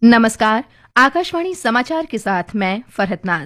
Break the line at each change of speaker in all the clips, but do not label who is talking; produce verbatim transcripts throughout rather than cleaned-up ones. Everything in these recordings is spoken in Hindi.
नमस्कार। आकाशवाणी समाचार के साथ मैं फरहत नाज।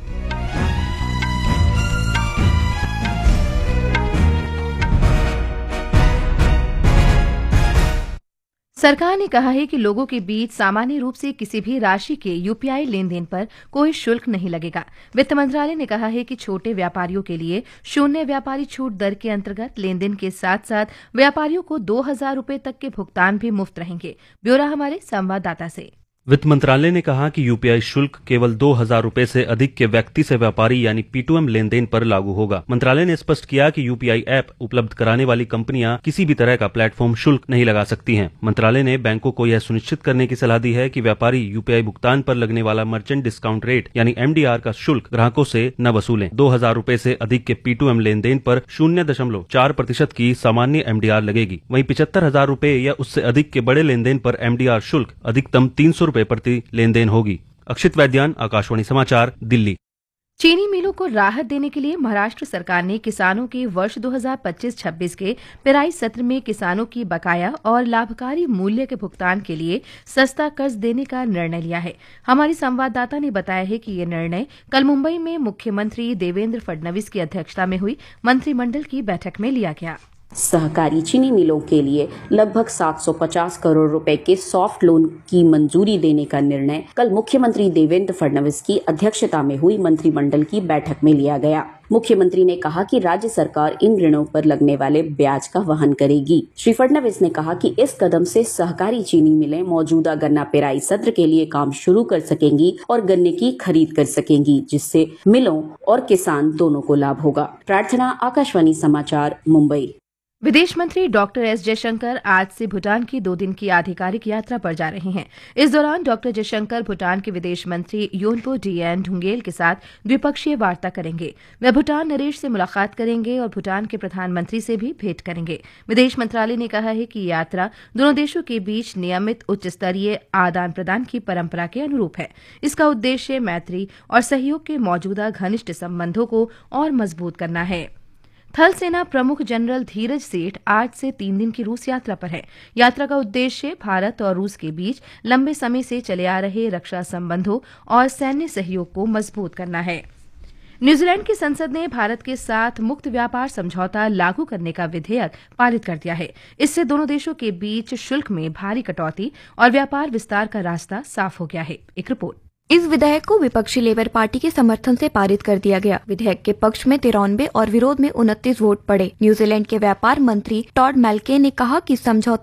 सरकार ने कहा है कि लोगों के बीच सामान्य रूप से किसी भी राशि के यूपीआई लेन देन पर कोई शुल्क नहीं लगेगा। वित्त मंत्रालय ने कहा है कि छोटे व्यापारियों के लिए शून्य व्यापारी छूट दर के अंतर्गत लेन देन के साथ साथ व्यापारियों को दो हजार रूपये तक के भुगतान भी मुफ्त रहेंगे। ब्यौरा हमारे संवाददाता से।
वित्त मंत्रालय ने कहा कि यूपीआई शुल्क केवल दो हजार रूपये से अधिक के व्यक्ति से व्यापारी यानी P to M lane then पर लागू होगा। मंत्रालय ने स्पष्ट किया कि यूपीआई ऐप उपलब्ध कराने वाली कंपनियां किसी भी तरह का प्लेटफॉर्म शुल्क नहीं लगा सकती हैं। मंत्रालय ने बैंकों को यह सुनिश्चित करने की सलाह दी है कि व्यापारी यूपीआई भुगतान पर लगने वाला मर्चेंट डिस्काउंट रेट यानी एम डी आर का शुल्क ग्राहकों से न वसूलें। दो हजार रूपये से अधिक के P to M lane then पर शून्य दशमलव चार प्रतिशत की सामान्य एम डी आर लगेगी। वहीं पिछहत्तर हजार रूपये या उससे अधिक के बड़े लेन देन पर एम डी आर शुल्क अधिकतम तीन सौ रूपये प्रति लेन देन होगी। अक्षित वैद्यान, आकाशवाणी समाचार, दिल्ली।
चीनी मिलों को राहत देने के लिए महाराष्ट्र सरकार ने किसानों के वर्ष दो हजार पच्चीस छब्बीस के पेराई सत्र में किसानों की बकाया और लाभकारी मूल्य के भुगतान के लिए सस्ता कर्ज देने का निर्णय लिया है। हमारी संवाददाता ने बताया है कि ये निर्णय कल मुंबई में मुख्यमंत्री देवेंद्र फडणवीस की अध्यक्षता में हुई मंत्रिमंडल की बैठक में लिया गया।
सहकारी चीनी मिलों के लिए लगभग सात सौ पचास करोड़ रुपए के सॉफ्ट लोन की मंजूरी देने का निर्णय कल मुख्यमंत्री देवेंद्र फडणवीस की अध्यक्षता में हुई मंत्रिमंडल की बैठक में लिया गया। मुख्यमंत्री ने कहा कि राज्य सरकार इन ऋणों पर लगने वाले ब्याज का वहन करेगी। श्री फडणवीस ने कहा कि इस कदम से सहकारी चीनी मिलें मौजूदा गन्ना पेराई सत्र के लिए काम शुरू कर सकेंगी और गन्ने की खरीद कर सकेंगी, जिससे मिलों और किसान दोनों को लाभ होगा। प्रार्थना, आकाशवाणी समाचार, मुंबई।
विदेश मंत्री डॉक्टर एस जयशंकर आज से भूटान की दो दिन की आधिकारिक यात्रा पर जा रहे हैं। इस दौरान डॉक्टर जयशंकर भूटान के विदेश मंत्री योनपो डीएन ढुंगेल के साथ द्विपक्षीय वार्ता करेंगे। वे भूटान नरेश से मुलाकात करेंगे और भूटान के प्रधानमंत्री से भी भेंट करेंगे। विदेश मंत्रालय ने कहा है कि ये यात्रा दोनों देशों के बीच नियमित उच्च स्तरीय आदान प्रदान की परंपरा के अनुरूप है। इसका उद्देश्य मैत्री और सहयोग के मौजूदा घनिष्ठ संबंधों को और मजबूत करना है। थल सेना प्रमुख जनरल धीरज सेठ आज से तीन दिन की रूस यात्रा पर है। यात्रा का उद्देश्य भारत और रूस के बीच लंबे समय से चले आ रहे रक्षा संबंधों और सैन्य सहयोग को मजबूत करना है। न्यूजीलैंड की संसद ने भारत के साथ मुक्त व्यापार समझौता लागू करने का विधेयक पारित कर दिया है। इससे दोनों देशों के बीच शुल्क में भारी कटौती और व्यापार विस्तार का रास्ता साफ हो गया है। एक रिपोर्ट।
इस विधेयक को विपक्षी लेबर पार्टी के समर्थन से पारित कर दिया गया। विधेयक के पक्ष में तिरानवे और विरोध में उनतीस वोट पड़े। न्यूजीलैंड के व्यापार मंत्री टॉड मैल्के ने कहा कि समझौते